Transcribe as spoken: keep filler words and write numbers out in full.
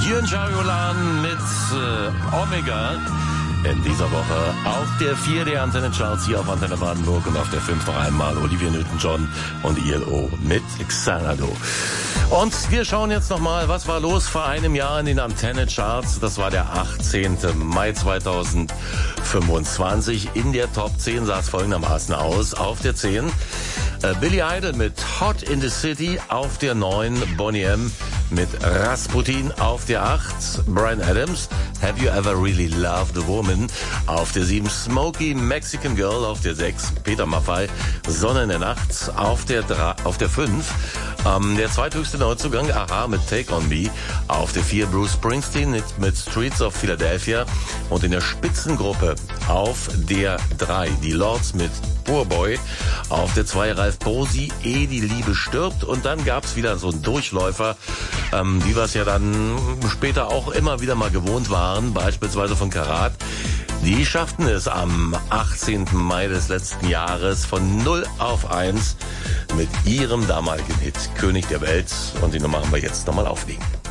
Jürgen Schaujolan mit äh, Omega. In dieser Woche auf der vier der Antenne-Charts hier auf Antenne Brandenburg und auf der fünf noch einmal Olivia Newton-John und I L O mit Xanadu. Und wir schauen jetzt nochmal, was war los vor einem Jahr in den Antenne-Charts. Das war der achtzehnten Mai zweitausendfünfundzwanzig. In der Top zehn sah es folgendermaßen aus. Auf der zehn äh, Billy Idol mit Hot in the City. Auf der neun Boney M. mit Rasputin. Auf der acht Bryan Adams, Have You Ever Really Loved a Woman? Auf der sieben Smokey, Mexican Girl. Auf der sechs Peter Maffay, Sonne in der Nacht. Auf der drei, auf der fünf ähm, der zweithöchste Neuzugang, Aha mit Take On Me. Auf der vier Bruce Springsteen mit, mit Streets of Philadelphia. Und in der Spitzengruppe auf der drei die Lords mit Poor Boy. Auf der zwei Ralf Bosi, Ehe die Liebe stirbt. Und dann gab's wieder so einen Durchläufer, ähm, wie wir es ja dann später auch immer wieder mal gewohnt waren, beispielsweise von Karat. Die schafften es am achtzehnten Mai des letzten Jahres von null auf eins mit ihrem damaligen Hit König der Welt. Und die Nummer haben wir jetzt nochmal auflegen.